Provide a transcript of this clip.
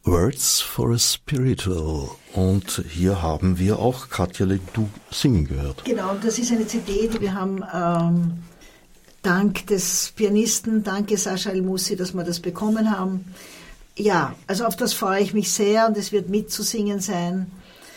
Words for a Spiritual. Und hier haben wir auch Katja Ledoux singen gehört. Genau, und das ist eine CD, die wir haben dank des Pianisten, danke Sascha El-Moussi, dass wir das bekommen haben. Ja, also auf das freue ich mich sehr und es wird mitzusingen sein.